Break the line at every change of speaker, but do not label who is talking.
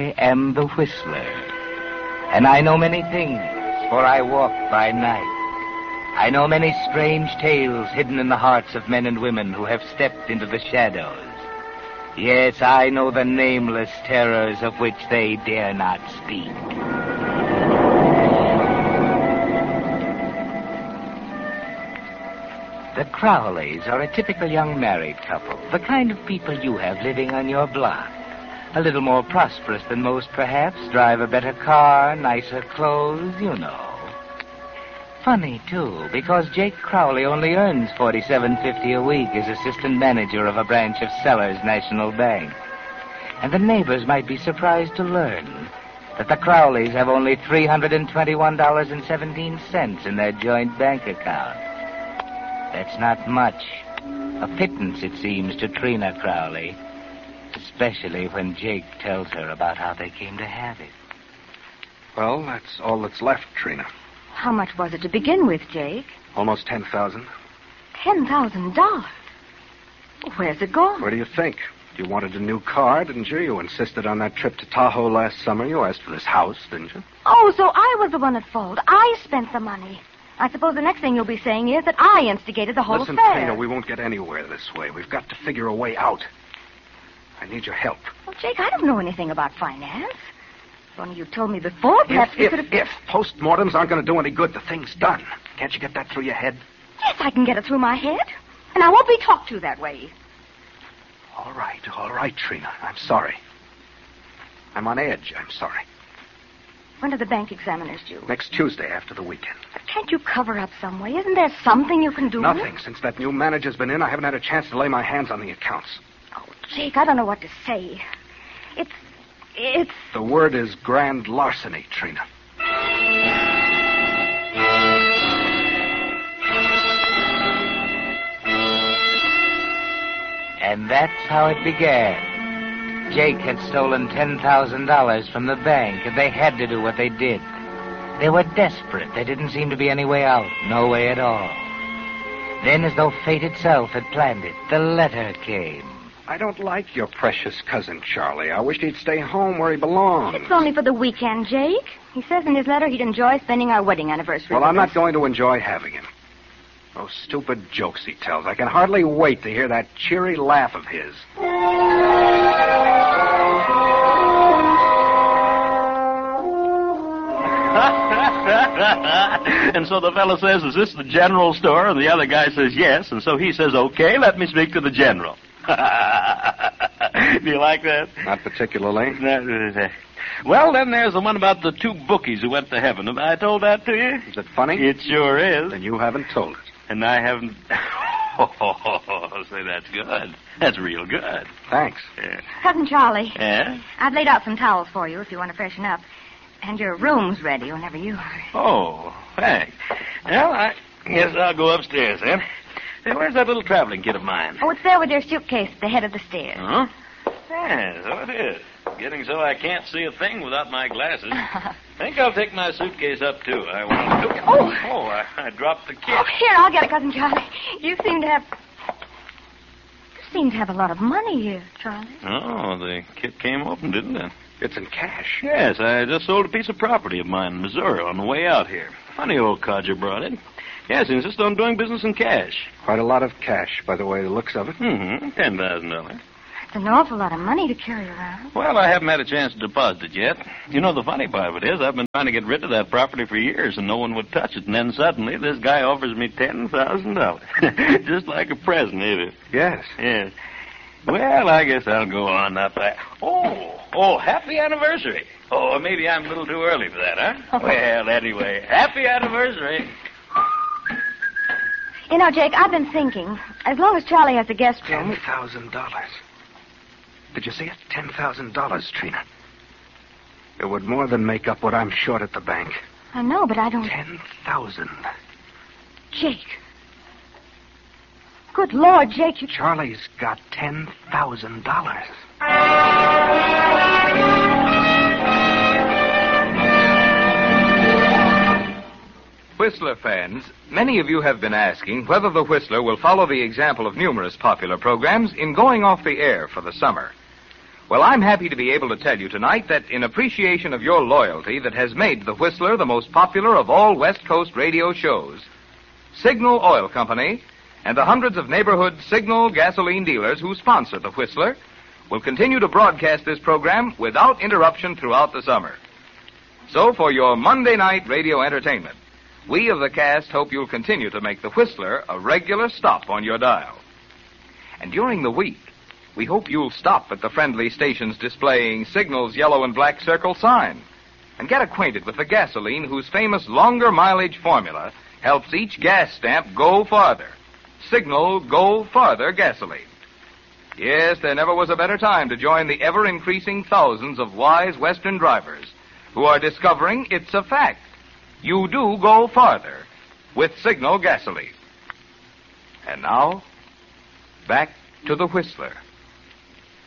I am the Whistler, and I know many things, for I walk by night. I know many strange tales hidden in the hearts of men and women who have stepped into the shadows. Yes, I know the nameless terrors of which they dare not speak. The Crowleys are a typical young married couple, the kind of people you have living on your block. A little more prosperous than most, perhaps, drive a better car, nicer clothes, you know. Funny, too, because Jake Crowley only earns $47.50 a week as assistant manager of a branch of Sellers National Bank. And the neighbors might be surprised to learn that the Crowleys have only $321.17 in their joint bank account. That's not much. A pittance, it seems, to Trina Crowley, especially when Jake tells her about how they came to have it.
Well, that's all that's left, Trina.
How much was it to begin with, Jake?
Almost $10,000.
$10,000? Where's it gone?
Where do you think? You wanted a new car, didn't you? You insisted on that trip to Tahoe last summer. You asked for this house, didn't you?
Oh, so I was the one at fault. I spent the money. I suppose the next thing you'll be saying is that I instigated the whole
Listen,
affair.
Trina, we won't get anywhere this way. We've got to figure a way out. I need your help.
Well, Jake, I don't know anything about finance. If only you told me before, perhaps we could have...
If postmortems aren't going to do any good, the thing's done. Can't you get that through your head?
Yes, I can get it through my head. And I won't be talked to that way.
All right, Trina. I'm sorry. I'm on edge. I'm sorry.
When are the bank examiners due?
Next Tuesday after the weekend.
But can't you cover up some way? Isn't there something you can do?
Nothing. Since that new manager's been in, I haven't had a chance to lay my hands on the accounts.
Oh, Jake, I don't know what to say. It's...
The word is grand larceny, Trina.
And that's how it began. Jake had stolen $10,000 from the bank, and they had to do what they did. They were desperate. There didn't seem to be any way out. No way at all. Then, as though fate itself had planned it, the letter came.
I don't like your precious cousin, Charlie. I wish he'd stay home where he belongs.
It's only for the weekend, Jake. He says in his letter he'd enjoy spending our wedding anniversary.
Well, I'm not going to enjoy having him. Those stupid jokes he tells. I can hardly wait to hear that cheery laugh of his.
And so the fellow says, is this the general store? And the other guy says, yes. And so he says, okay, let me speak to the general. Do you like that?
Not particularly.
Well, then there's the one about the two bookies who went to heaven. Have I told that to you?
Is it funny?
It sure is.
Then you haven't told it.
And I haven't... Oh, say, that's good. That's real good.
Thanks.
Yeah.
Cousin Charlie.
Yeah?
I've laid out some towels for you if you want to freshen up. And your room's ready whenever you are.
Oh, thanks. Well, I guess I'll go upstairs, then. Hey, where's that little traveling kit of mine?
Oh, it's there with your suitcase at the head of the stairs.
Huh? Yeah, so it is. Getting so I can't see a thing without my glasses. I think I'll take my suitcase up, too. I want to...
Oh!
I dropped the kit.
Oh, here, I'll get it, Cousin Charlie. You seem to have a lot of money here, Charlie.
Oh, the kit came open, didn't it?
It's in cash.
Yes, I just sold a piece of property of mine in Missouri on the way out here. Funny old codger brought it. Yes, he insists on doing business in cash.
Quite a lot of cash, by the way, the looks of it.
Mm-hmm. $10,000.
It's an awful lot of money to carry around.
Well, I haven't had a chance to deposit it yet. You know, the funny part of it is I've been trying to get rid of that property for years, and no one would touch it. And then suddenly this guy offers me $10,000. Just like a present, ain't it?
Yes.
Yes. Well, I guess I'll go on up. Oh, happy anniversary. Oh, maybe I'm a little too early for that, huh? Well, anyway, happy anniversary.
You know, Jake, I've been thinking, as long as Charlie has a guest room...
$10,000. Did you see it? $10,000, Trina. It would more than make up what I'm short at the bank.
I know, but I don't...
10,000.
Jake. Good Lord, Jake, you...
Charlie's got $10,000.
Whistler fans, many of you have been asking whether the Whistler will follow the example of numerous popular programs in going off the air for the summer. Well, I'm happy to be able to tell you tonight that in appreciation of your loyalty that has made the Whistler the most popular of all West Coast radio shows, Signal Oil Company and the hundreds of neighborhood Signal gasoline dealers who sponsor the Whistler will continue to broadcast this program without interruption throughout the summer. So for your Monday night radio entertainment, we of the cast hope you'll continue to make the Whistler a regular stop on your dial. And during the week, we hope you'll stop at the friendly stations displaying Signal's yellow and black circle sign and get acquainted with the gasoline whose famous longer mileage formula helps each gas stamp go farther. Signal Go Farther gasoline. Yes, there never was a better time to join the ever-increasing thousands of wise Western drivers who are discovering it's a fact. You do go farther with Signal gasoline. And now, back to the Whistler.